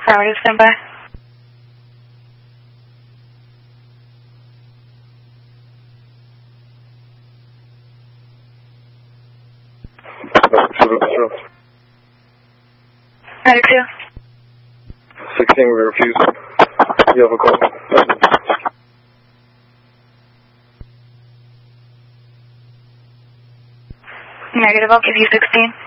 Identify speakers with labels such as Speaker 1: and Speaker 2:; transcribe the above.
Speaker 1: Affirmative, stand by. Negative.
Speaker 2: 16, we refuse. You have a call.
Speaker 1: Negative, I'll give you 16.